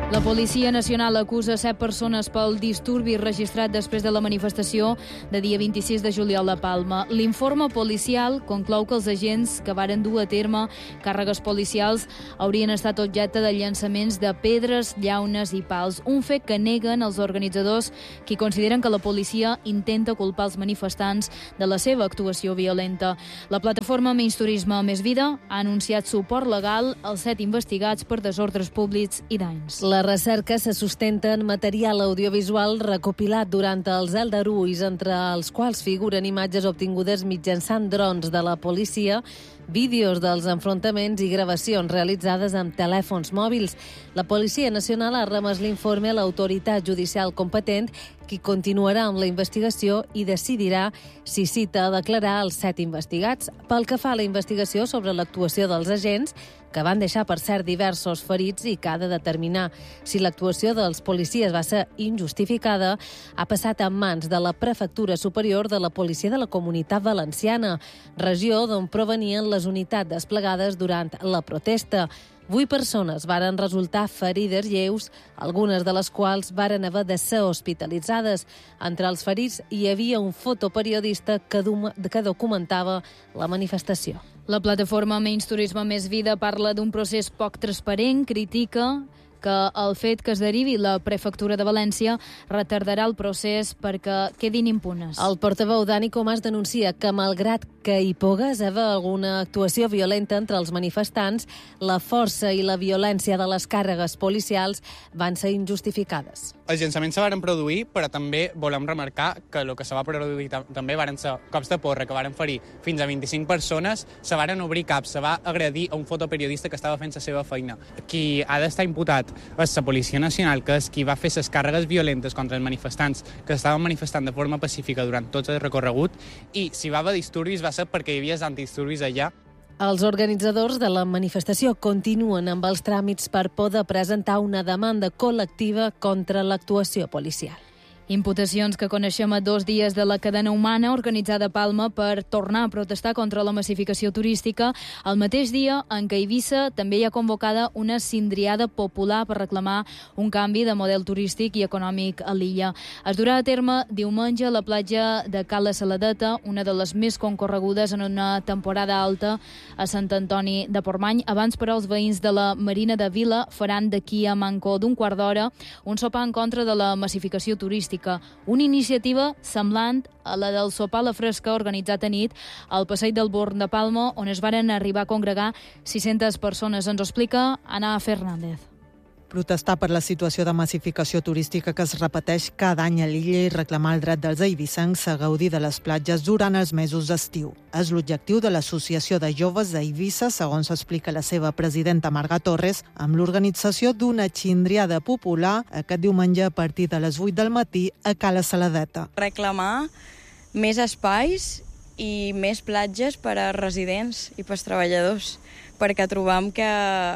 La Policia Nacional acusa 7 persones pel disturbi registrat després de la manifestació de dia 26 de juliol a Palma. L'informe policial conclou que els agents que varen dur a terme càrregues policials haurien estat objecte de llançaments de pedres, llaunes i pals, un fet que neguen els organitzadors, qui consideren que la policia intenta culpar els manifestants de la seva actuació violenta. La plataforma Menys Turisme, Més Vida ha anunciat suport legal als 7 investigats per desordres públics i danys. La recerca se sustenta en material audiovisual recopilat durant els aldarulls, entre els quals figuren imatges obtingudes mitjançant drons de la policia, vídeos dels enfrontaments i gravacions realitzades amb telèfons mòbils. La Policia Nacional ha remès l'informe a l'autoritat judicial competent, qui continuarà amb la investigació i decidirà si cita a declarar els 7 investigats. Pel que fa a la investigació sobre l'actuació dels agents, que van deixar, per cert, diversos ferits i que ha de determinar si l'actuació dels policies va ser injustificada, ha passat en mans de la Prefectura Superior de la Policia de la Comunitat Valenciana, regió d'on provenien les unitats desplegades durant la protesta. 8 persones varen resultar ferides lleus, algunes de les quals varen haver de ser hospitalitzades. Entre els ferits hi havia un fotoperiodista que documentava la manifestació. La plataforma Menys Turisme Més Vida parla d'un procés poc transparent, critica que el fet que es derivi la Prefectura de València retardarà el procés perquè quedin impunes. El portaveu Dani Comas denuncia que, malgrat que hi pogués haver alguna actuació violenta entre els manifestants, la força i la violència de les càrregues policials van ser injustificades. Els llançaments se varen produir, però també volem remarcar que el que se va produir també varen ser cops de porra que varen ferir fins a 25 persones, se varen obrir caps, se va agredir a un fotoperiodista que estava fent la seva feina. Qui ha d'estar imputat és la Policia Nacional, que és qui va fer les càrregues violentes contra els manifestants que estaven manifestant de forma pacífica durant tot el recorregut, i si va haver disturbis va ser perquè hi havia antidisturbis allà. Els organitzadors de la manifestació continuen amb els tràmits per poder presentar una demanda col·lectiva contra l'actuació policial. Imputacions que coneixem a 2 dies de la cadena humana organitzada a Palma per tornar a protestar contra la massificació turística, el mateix dia en què Eivissa també hi ha convocada una cindriada popular per reclamar un canvi de model turístic i econòmic a l'illa. Es durà a terme diumenge a la platja de Cala Saladeta, una de les més concorregudes en una temporada alta a Sant Antoni de Portmany. Abans, però, els veïns de la Marina de Vila faran d'aquí a manco d'un quart d'hora un sopar en contra de la massificació turística. Una iniciativa semblant a la del sopar a la fresca organitzat a nit al Passeig del Born de Palma, on es varen arribar a congregar 600 persones. Ens ho explica Ana Fernández. Protestar per la situació de massificació turística que es repeteix cada any a l'illa i reclamar el dret dels eivissencs a gaudir de les platges durant els mesos d'estiu. És l'objectiu de l'Associació de Joves d'Eivissa, segons explica la seva presidenta Marga Torres, amb l'organització d'una xindriada popular aquest diumenge a partir de les 8 del matí a Cala Saladeta. Reclamar més espais i més platges per a residents i per als treballadors, perquè trobam que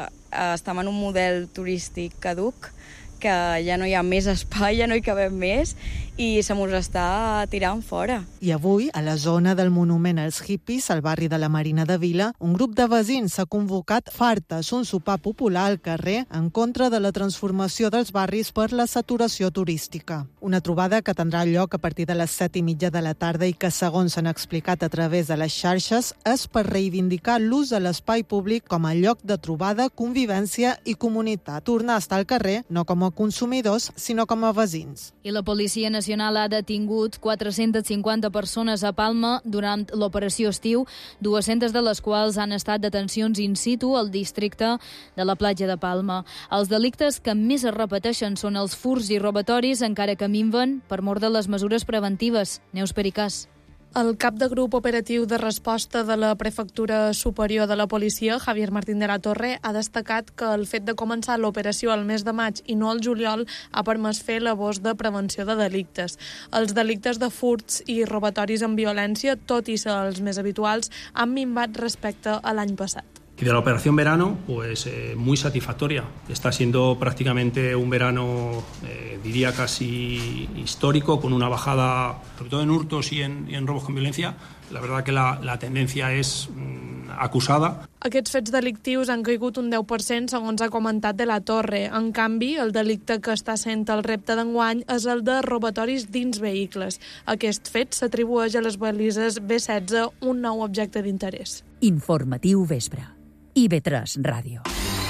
estem en un model turístic caduc, que ja no hi ha més espai, ja no hi cabem més i se mos està tirant fora. I avui, a la zona del monument als hippies, al barri de la Marina de Vila, un grup de veïns s'ha convocat Fartes, un sopar popular al carrer en contra de la transformació dels barris per la saturació turística. Una trobada que tindrà lloc a partir de les 7:30 de la tarda i que, segons s'han explicat a través de les xarxes, és per reivindicar l'ús de l'espai públic com a lloc de trobada, convivència i comunitat. Tornar a estar al carrer, no com a consumidors, sinó com a veïns. I la Policia Nacional ha detingut 450 persones a Palma durant l'operació estiu, 200 de les quals han estat detencions in situ al districte de la platja de Palma. Els delictes que més es repeteixen són els furts i robatoris, encara que minven per mor de les mesures preventives. Neus Pericàs. El cap de grup operatiu de resposta de la Prefectura Superior de la Policia, Javier Martín de la Torre, ha destacat que el fet de començar l'operació al mes de maig i no al juliol ha permès fer labors de prevenció de delictes. Els delictes de furts i robatoris amb violència, tot i ser els més habituals, han minvat respecte a l'any passat. Y de la operación verano, pues muy satisfactoria. Está siendo prácticamente un verano, diría casi histórico, con una bajada, sobre todo en hurtos y en robos con violencia. La verdad que la tendencia es acusada. Aquests fets delictius han caigut un 10%, segons ha comentat de la Torre. En canvi, el delicte que està sent el repte d'enguany és el de robatoris dins vehicles. Aquest fet s'atribueix a les balises B16, un nou objecte d'interès. Informatiu vespre. IB3 Ràdio.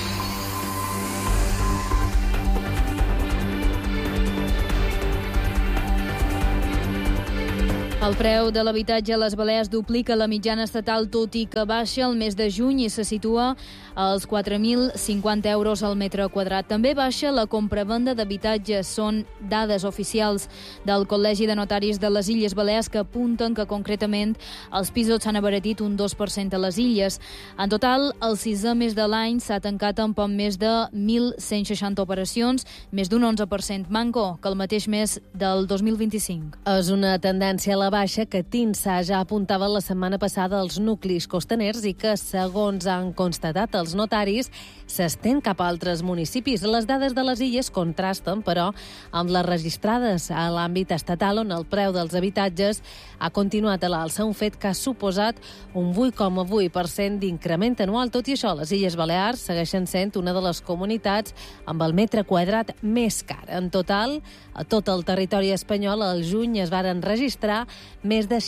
El preu de l'habitatge a les Balears duplica la mitjana estatal, tot i que baixa el mes de juny i se situa als 4.050 euros al metre quadrat. També baixa la compravenda d'habitatges. Són dades oficials del Col·legi de Notaris de les Illes Balears que apunten que concretament els pisos s'han abaratit un 2% a les illes. En total, el 6è mes de l'any s'ha tancat amb poc més de 1.160 operacions, més d'un 11% manco que el mateix mes del 2025. És una tendència a la baixa que TINSA ja apuntava la setmana passada als nuclis costaners i que, segons han constatat els notaris, s'estén cap a altres municipis. Les dades de les illes contrasten, però, amb les registrades a l'àmbit estatal, on el preu dels habitatges ha continuat a l'alça, un fet que ha suposat un 8,8% d'increment anual. Tot i això, les Illes Balears segueixen sent una de les comunitats amb el metre quadrat més car. En total, a tot el territori espanyol, al juny es varen registrar més de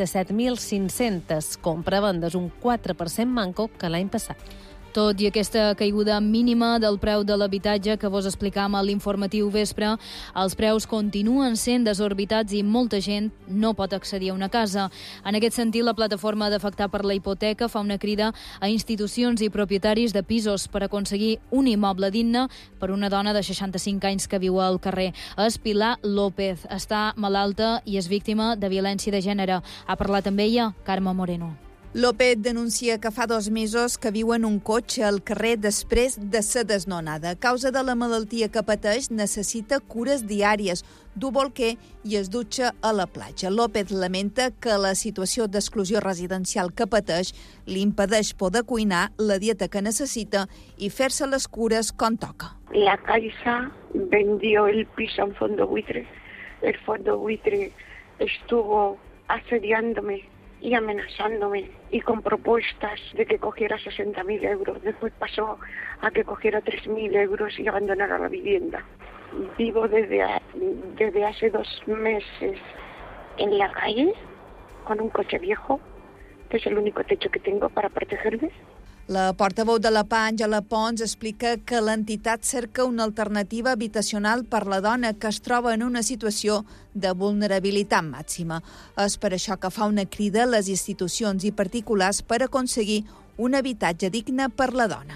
67.500 compravendes, un 4% manco que l'any passat. Tot i aquesta caiguda mínima del preu de l'habitatge que vos explicàvem a l'informatiu vespre, els preus continuen sent desorbitats i molta gent no pot accedir a una casa. En aquest sentit, la plataforma d'Afectar per la Hipoteca fa una crida a institucions i propietaris de pisos per aconseguir un immoble digne per una dona de 65 anys que viu al carrer. És Pilar López. Està malalta i és víctima de violència de gènere. Ha parlat amb ella Carme Moreno. López denuncia que fa 2 mesos que viu en un cotxe al carrer després de ser desnonada. A causa de la malaltia que pateix, necessita cures diàries, du bolquer i es dutxa a la platja. López lamenta que la situació d'exclusió residencial que pateix li impedeix poder cuinar la dieta que necessita i fer-se les cures com toca. La Caixa vendió el piso en fondo buitre. El fondo buitre estuvo asediándome y amenazándome y con propuestas de que cogiera 60.000 euros. Después pasó a que cogiera 3.000 euros y abandonara la vivienda. Vivo desde hace 2 meses en la calle con un coche viejo, que es el único techo que tengo para protegerme. La portaveu de la PA, Àngela Pons, explica que l'entitat cerca una alternativa habitacional per la dona que es troba en una situació de vulnerabilitat màxima. És per això que fa una crida a les institucions i particulars per aconseguir un habitatge digne per la dona.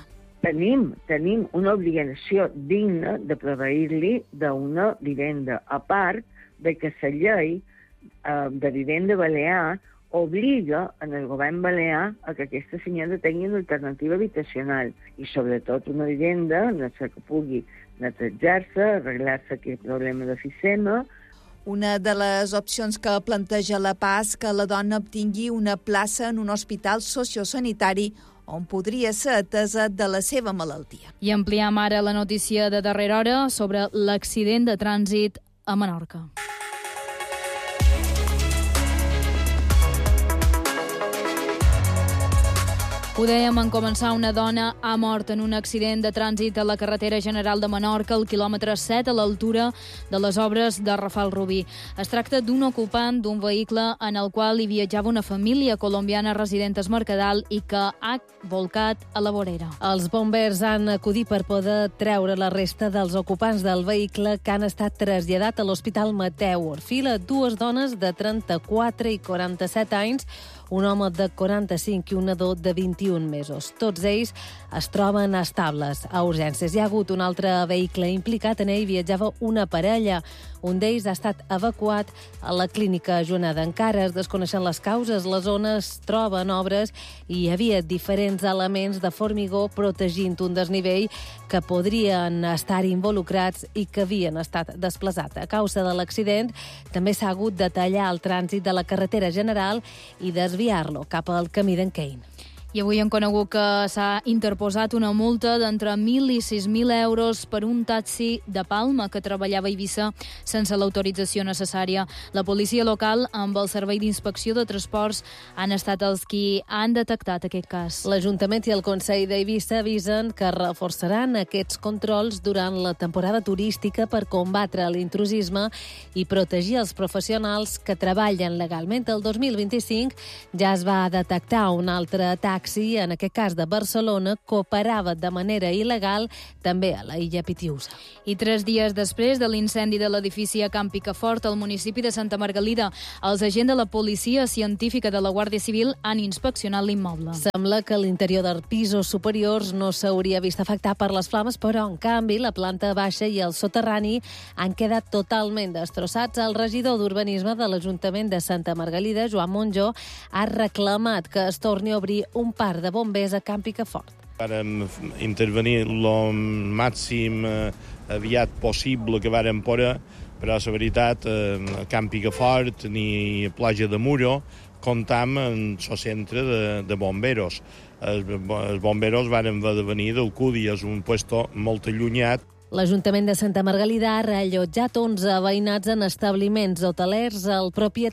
Tenim una obligació digna de proveir-li d'una vivenda, a part de que la llei de vivenda balear obliga en el govern balear a que aquesta senyora tingui una alternativa habitacional i sobretot una vivenda en la que pugui netejar-se, arreglar-se aquest problema d'efisema. Una de les opcions que planteja la PA és que la dona obtingui una plaça en un hospital sociosanitari on podria ser atesa de la seva malaltia. I ampliem ara la notícia de darrera hora sobre l'accident de trànsit a Menorca. Ho dèiem en començar, una dona ha mort en un accident de trànsit a la carretera general de Menorca, al quilòmetre 7, a l'altura de les obres de Rafal Rubí. Es tracta d'un ocupant d'un vehicle en el qual hi viatjava una família colombiana resident a Es Mercadal i que ha volcat a la vorera. Els bombers han acudit per poder treure la resta dels ocupants del vehicle que han estat traslladat a l'Hospital Mateu Orfila. 2 dones de 34 i 47 anys, un home de 45 i un nadó de 21 mesos. Tots ells es troben estables a urgències. Hi ha hagut un altre vehicle implicat, en ell viatjava una parella. Un d'ells ha estat evacuat a la clínica Jonada. Encara es desconeixen les causes. La zona es troba en obres i hi havia diferents elements de formigó protegint un desnivell que podrien estar involucrats i que havien estat desplaçats. A causa de l'accident, també s'ha hagut de tallar el trànsit de la carretera general i desviar-lo cap al camí d'en Kane. I avui hem conegut que s'ha interposat una multa d'entre 1.000 i 6.000 euros per un taxi de Palma que treballava a Eivissa sense l'autorització necessària. La policia local, amb el Servei d'Inspecció de Transports, han estat els qui han detectat aquest cas. L'Ajuntament i el Consell d'Eivissa avisen que reforçaran aquests controls durant la temporada turística per combatre l'intrusisme i protegir els professionals que treballen legalment. El 2025 ja es va detectar un altre taxi, en aquest cas de Barcelona, que operava de manera il·legal també a la illa Pitiusa. I 3 dies després de l'incendi de l'edifici a Camp Picafort, al municipi de Santa Margalida, els agents de la Policia Científica de la Guàrdia Civil han inspeccionat l'immoble. Sembla que l'interior dels pisos superiors no s'hauria vist afectat per les flames, però, en canvi, la planta baixa i el soterrani han quedat totalment destrossats. El regidor d'Urbanisme de l'Ajuntament de Santa Margalida, Joan Monjó, ha reclamat que es torni a obrir un parc de bombers a Camp Picafort. Vàrem intervenir el màxim aviat possible que vàrem poder, però la veritat, a Camp Picafort ni Platja de Muro comptam en el centre de bomberos. Els bomberos varen haver de venir d'Alcúdia, és un puesto molt allunyat. L'Ajuntament de Santa Margalida ha reallotjat 11 veïnats en establiments hotelers. Els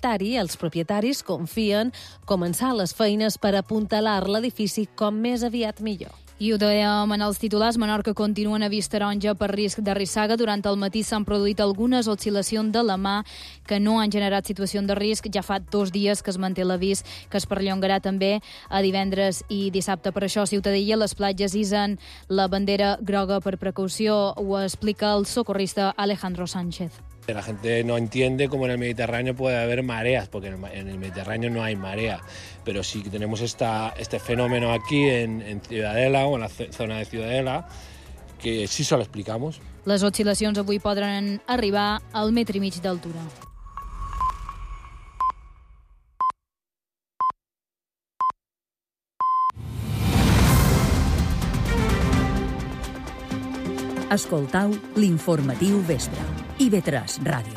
propietaris confien començar les feines per apuntalar l'edifici com més aviat millor. I ho dèiem en els titulars, Menorca continua en avís taronja per risc de rissaga. Durant el matí s'han produït algunes oscil·lacions de la mà que no han generat situació de risc. Ja fa 2 dies que es manté l'avís, que es perllongarà també a divendres i dissabte. Per això, a Ciutadella, les platges isen la bandera groga per precaució. Ho explica el socorrista Alejandro Sánchez. La gente no entiende cómo en el Mediterráneo puede haber mareas, porque en el Mediterráneo no hay marea. Pero sí que tenemos este fenómeno aquí en Ciudadela o en la zona de Ciudadela, que sí se lo explicamos. Les oscil·lacions avui podran arribar al 1,5 metres d'altura. Escoltau l'informatiu vespre. IB3 Ràdio.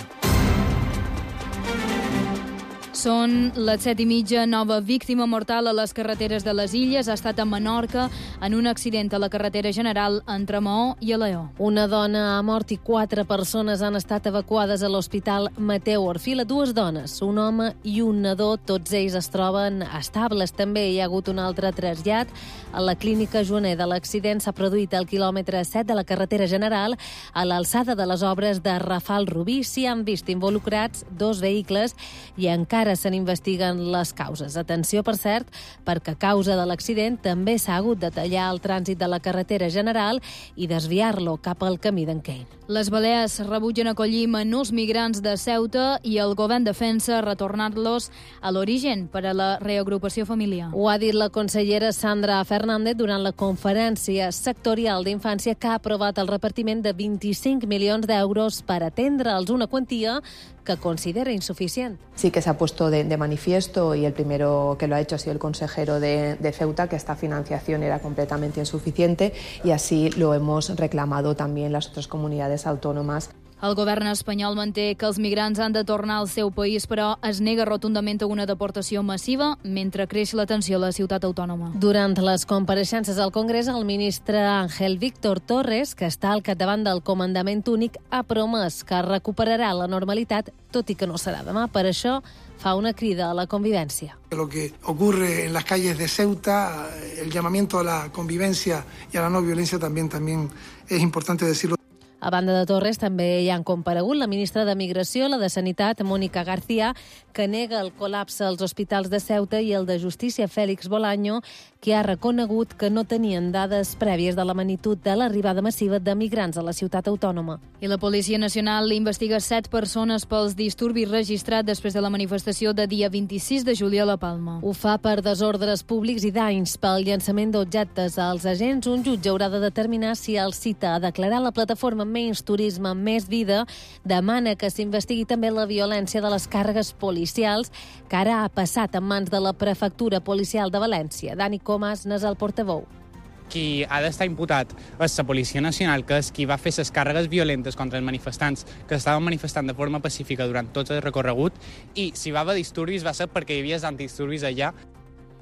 Són les 7:30, nova víctima mortal a les carreteres de les Illes. Ha estat a Menorca en un accident a la carretera general entre Maó i Aleó. Una dona ha mort i 4 persones han estat evacuades a l'Hospital Mateu Orfila. 2 dones, un home i un nadó, tots ells es troben estables. També hi ha hagut un altre trasllat a la clínica Joaner. L'accident s'ha produït al quilòmetre 7 de la carretera general, a l'alçada de les obres de Rafal Rubí. S'hi han vist involucrats 2 vehicles i encara se n'investiguen les causes. Atenció, per cert, perquè a causa de l'accident també s'ha hagut de tallar el trànsit de la carretera general i desviar-lo cap al camí d'Enquein. Les Balears rebutgen acollir menors migrants de Ceuta i el govern defensa retornar-los a l'origen per a la reagrupació familiar. Ho ha dit la consellera Sandra Fernández durant la conferència sectorial d'infància que ha aprovat el repartiment de 25 milions d'euros per atendre'ls, una quantia que considera insuficient. Sí que se ha puesto de manifiesto, y el primero que lo ha hecho ha sido el consejero de Ceuta, que esta financiación era completamente insuficiente, y así lo hemos reclamado también las otras comunidades autónomas. El govern espanyol manté que els migrants han de tornar al seu país, però es nega rotundament a una deportació massiva mentre creix la tensió a la ciutat autònoma. Durant les compareixences al Congrés, el ministre Ángel Víctor Torres, que està al capdavant del comandament únic, ha promès que recuperarà la normalitat, tot i que no serà demà. Per això fa una crida a la convivència. Lo que ocurre en las calles de Ceuta, el llamamiento a la convivencia y a la no violencia también es importante decirlo. A banda de Torres, també hi han comparegut la ministra de Migració, la de Sanitat, Mónica García, que nega el col·lapse als hospitals de Ceuta, i el de Justícia, Félix Bolaño, que ha reconegut que no tenien dades prèvies de la magnitud de l'arribada massiva de migrants a la ciutat autònoma. I la Policia Nacional investiga 7 persones pels disturbis registrats després de la manifestació de dia 26 de juliol a Palma. Ho fa per desordres públics i danys pel llançament d'objectes als agents. Un jutge haurà de determinar si el cita a declarar la plataforma Menys Turisme, Més Vida, demana que s'investigui també la violència de les càrregues policials, que ara ha passat en mans de la Prefectura Policial de València. Dani Comas n'és el portaveu. Qui ha d'estar imputat és la Policia Nacional, que és qui va fer les càrregues violentes contra els manifestants que estaven manifestant de forma pacífica durant tot el recorregut, i si va haver disturbis va ser perquè hi havia antidisturbis allà.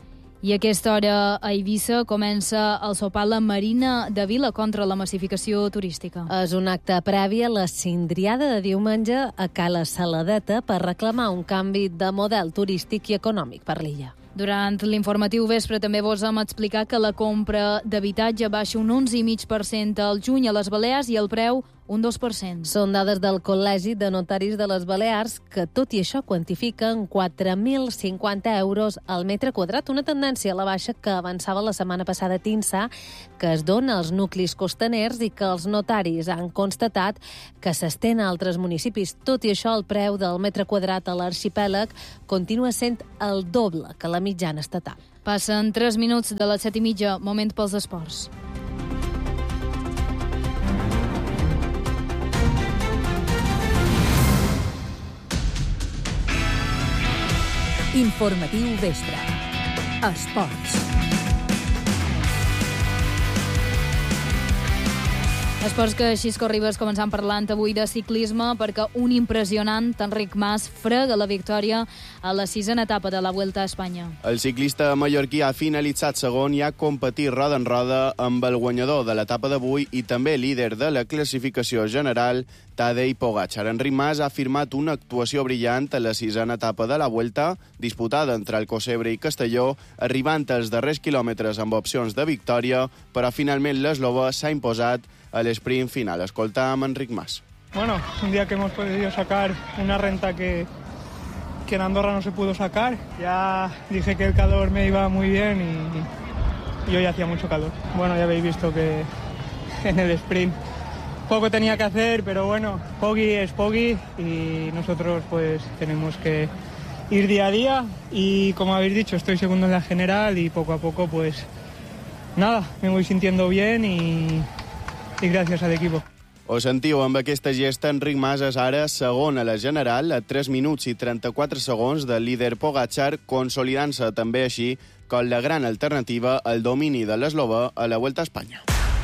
I a aquesta hora a Eivissa comença el sopar a la Marina de Vila contra la massificació turística. És un acte previ a la cindriada de diumenge a Cala Saladeta per reclamar un canvi de model turístic i econòmic per l'illa. Durant l'informatiu vespre també vos hem explicat que la compra d'habitatge baixa un 11,5% al juny a les Balears i el preu un 2%. Són dades del Col·legi de Notaris de les Balears que, tot i això, quantifiquen 4.050 euros al metre quadrat, una tendència a la baixa que avançava la setmana passada TINSA, que es dona als nuclis costaners i que els notaris han constatat que s'estén a altres municipis. Tot i això, el preu del metre quadrat a l'arxipèlag continua sent el doble que la mitjana estatal. Passen 3 minuts de les 7:30, moment pels esports. Informatiu vespre. Esports. Esports que Xisco Ribas començant parlant avui de ciclisme perquè un impressionant Enric Mas frega la victòria a la 6a etapa de la Vuelta a Espanya. El ciclista mallorquí ha finalitzat segon i ha competit roda en roda amb el guanyador de l'etapa d'avui i també líder de la classificació general, Tadej Pogačar. Enric Mas ha firmat una actuació brillant a la 6a etapa de la Vuelta, disputada entre Alcocebre i Castelló, arribant als darrers quilòmetres amb opcions de victòria, però finalment l'eslovè s'ha imposat a l'esprint final. Escoltam Enric Mas. Bueno, un día que hemos podido sacar una renta que en Andorra no se pudo sacar. Ya dije que el calor me iba muy bien y hoy hacía mucho calor. Bueno, ya habéis visto que en el sprint poco tenía que hacer, pero bueno, Poggi es Poggi y nosotros pues tenemos que ir día a día y como habéis dicho, estoy segundo en la general y poco a poco pues nada, me voy sintiendo bien y gràcies a l'equip. Ho sentiu, amb aquesta gesta, Enric Mas és ara segon a la general, a 3 minuts i 34 segons del líder Pogačar, consolidant-se també així com la gran alternativa al domini de l'eslovè a la Vuelta a Espanya.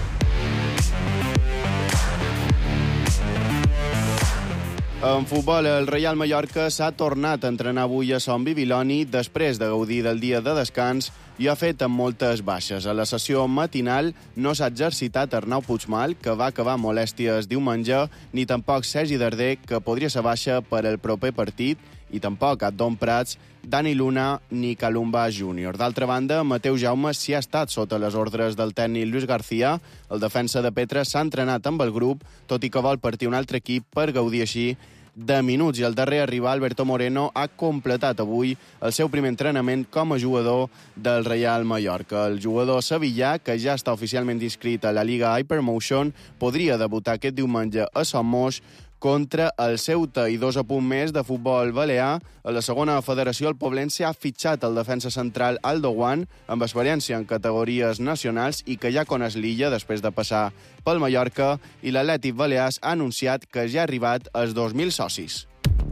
En futbol, el Reial Mallorca s'ha tornat a entrenar avui a Son Bibiloni després de gaudir del dia de descans i ha fet amb moltes baixes. A la sessió matinal no s'ha exercitat Arnau Puigmal, que va acabar molèsties diumenge, ni tampoc Sergi Darder, que podria ser baixa per al proper partit, i tampoc Adon Prats, Dani Luna ni Calumba Júnior. D'altra banda, Mateu Jaume s'hi ha estat sota les ordres del tècnic Luis García. El defensa de Petra s'ha entrenat amb el grup, tot i que vol partir un altre equip per gaudir així de minuts. I el darrer a arribar, Alberto Moreno, ha completat avui el seu primer entrenament com a jugador del Real Mallorca. El jugador sevillà, que ja està oficialment inscrit a la Liga Hypermotion, podria debutar aquest diumenge a Somos contra el Ceuta. I 2 apunts més de futbol balear. A la segona federació, el Poblense ha fitxat el defensa central Aldo Guan, amb experiència en categories nacionals i que ja coneix l'illa després de passar pel Mallorca, i l'Atlètic Balears ha anunciat que ja ha arribat als 2.000 socis.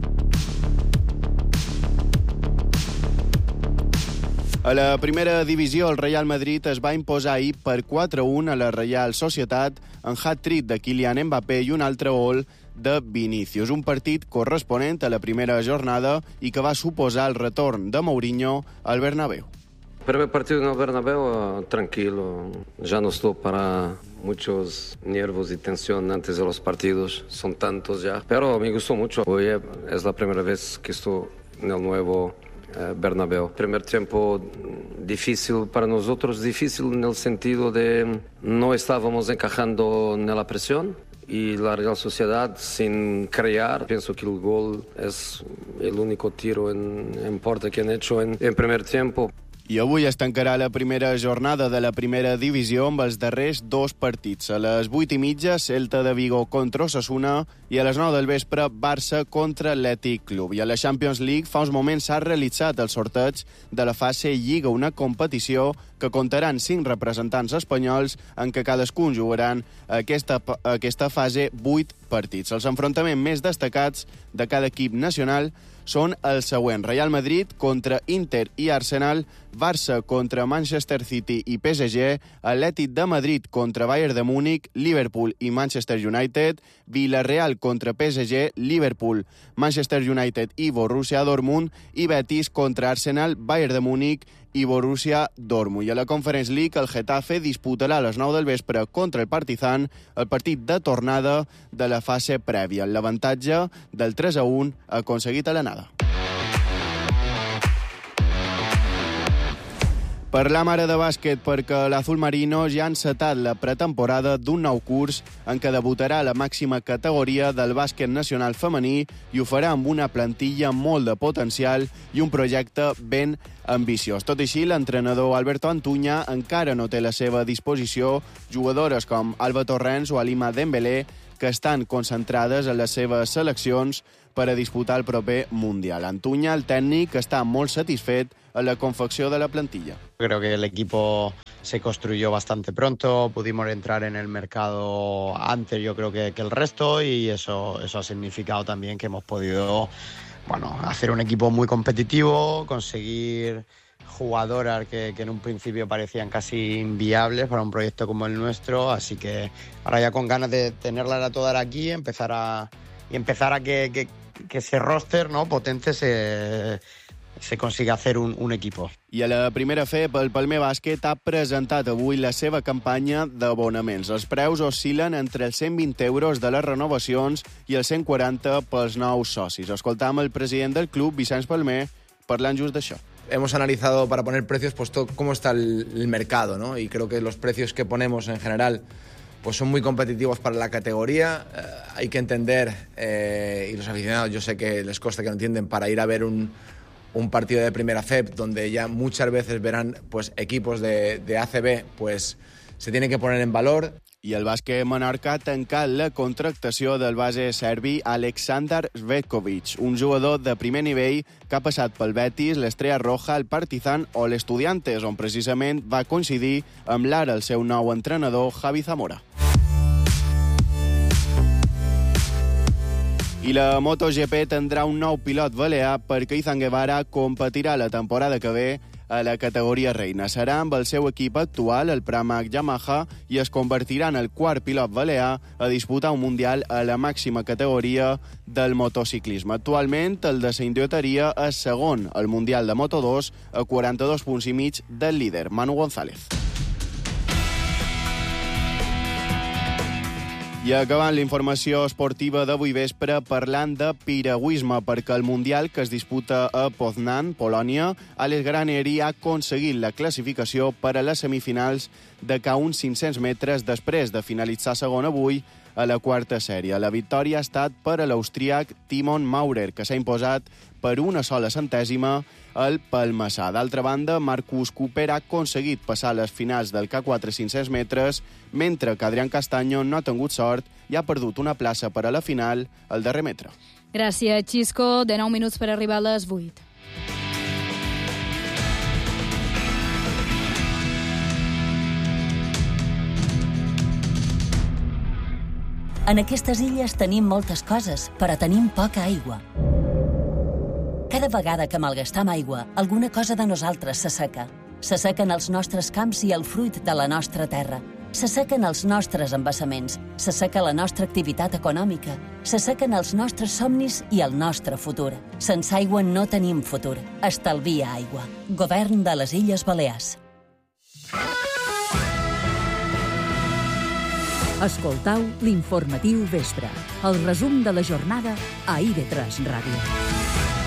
A la primera divisió, el Real Madrid es va imposar ahir per 4-1 a la Real Societat en hat-trick de Kylian Mbappé i un altre gol de Vinícius. Un partit corresponent a la primera jornada i que va suposar el retorn de Mourinho al Bernabéu. Primer partido en el Bernabéu, tranquilo. Ya no estoy para muchos nervios y tensión antes de los partidos. Son tantos ya. Pero me gustó mucho. Hoy es la primera vez que estoy en el nuevo Bernabéu. Primer tiempo difícil para nosotros, difícil en el sentido de no estábamos encajando en la presión. Y la Real Sociedad sin crear, pienso que el gol es el único tiro en puerta que han hecho en primer tiempo. I avui es tancarà la primera jornada de la primera divisió amb els darrers 2 partits. A les 8:30, Celta de Vigo contra Osasuna i a les 9 del vespre, Barça contra Atlètic Club. I a la Champions League fa uns moments s'ha realitzat el sorteig de la fase Lliga, una competició que comptaran 5 representants espanyols en què cadascun jugaran aquesta fase 8 partits. Els enfrontaments més destacats de cada equip nacional són els següents: Real Madrid contra Inter i Arsenal, Barça contra Manchester City i PSG, Atlètic de Madrid contra Bayern de Múnich, Liverpool i Manchester United, Villarreal contra PSG, Liverpool, Manchester United i Borussia Dortmund, i Betis contra Arsenal, Bayern de Múnich i Borussia Dortmund. I a la Conference League, el Getafe disputarà a les 9 del vespre contra el Partizan el partit de tornada de la fase prèvia. L'avantatge del 3-1 aconseguit a l'anada. Parlam ara de bàsquet perquè l'Azul Marino ja ha encetat la pretemporada d'un nou curs en què debutarà a la màxima categoria del bàsquet nacional femení i ho farà amb una plantilla molt de potencial i un projecte ben ambiciós. Tot i així, l'entrenador Alberto Antuña encara no té a la seva disposició jugadores com Alba Torrents o Alima Dembélé, que estan concentrades en les seves seleccions per a disputar el proper Mundial. Antuña, el tècnic, està molt satisfet a la confecció de la plantilla. Creo que el equipo se construyó bastante pronto, pudimos entrar en el mercado antes, yo creo que el resto, y eso ha significado también que hemos podido hacer un equipo muy competitivo, conseguir jugadoras que en un principio parecían casi inviables para un proyecto como el nuestro, así que ahora ya con ganas de tenerlas a todas aquí y empezar a que ese roster, ¿no, potente se consiga hacer un equipo. I a la primera FEP, el Palmer Bàsquet ha presentat avui la seva campanya d'abonaments. Els preus oscil·len entre els 120 euros de les renovacions i els 140 pels nous socis. Escoltam el president del club, Vicenç Palmer, parlant just d'això. Hemos analizado para poner precios pues cómo está el mercado, ¿no? Y creo que los precios que ponemos en general pues son muy competitivos para la categoría. Hay que entender, y los aficionados yo sé que les cuesta que no entienden, para ir a ver un partido de primera FEP donde ya muchas veces verán pues equipos de ACB, pues se tiene que poner en valor. I el bàsquet Menorca ha tancat la contractació del base serbi Aleksandar Zvetkovic, un jugador de primer nivell que ha passat pel Betis, l'Estrella Roja, el Partizan o l'Estudiantes, on precisament va coincidir amb l'ara el seu nou entrenador, Javi Zamora. I la MotoGP tindrà un nou pilot balear perquè Izan Guevara competirà la temporada que ve a la categoria reina. Serà amb el seu equip actual, el Pramac Yamaha, i es convertirà en el quart pilot balear a disputar un mundial a la màxima categoria del motociclisme. Actualment, el de Saint-Dioteria és segon al mundial de Moto2 a 42 punts i mig del líder, Manu González. I acabant la informació esportiva d'avui vespre parlant de piragüisme, perquè el Mundial que es disputa a Poznan, Polònia, Alex Graneri ha aconseguit la classificació per a les semifinals de ca uns 500 metres després de finalitzar segon avui a la quarta sèrie. La victòria ha estat per a l'austríac Timon Maurer, que s'ha imposat per una sola centèsima al Palmassà. D'altra banda, Marcus Cooper ha aconseguit passar les finals del K4 500 metres, mentre que Adrián Castaño no ha tingut sort i ha perdut una plaça per a la final al darrer metre. Gràcies, Xisco. De 9 minuts per arribar a les 8. En aquestes illes tenim moltes coses, però tenim poca aigua. Cada vegada que malgastam aigua, alguna cosa de nosaltres s'asseca. S'assequen els nostres camps i el fruit de la nostra terra. S'assequen els nostres embassaments. S'asseca la nostra activitat econòmica. S'assequen els nostres somnis i el nostre futur. Sense aigua no tenim futur. Estalvia aigua. Govern de les Illes Balears. Escoltau l'informatiu vespre, el resum de la jornada a IB3 Ràdio.